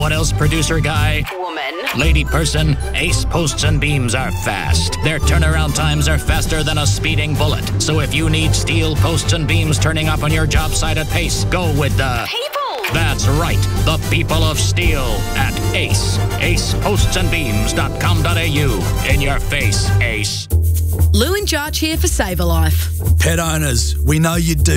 What else, producer guy? Woman. Lady person, Ace posts and beams are fast. Their turnaround times are faster than a speeding bullet. So if you need steel posts and beams turning up on your job site at pace, go with the... People! That's right, the people of steel at Ace. AcePostsandBeams.com.au. In your face, Ace. Lou and Jarch here for Save a Life. Pet owners, we know you do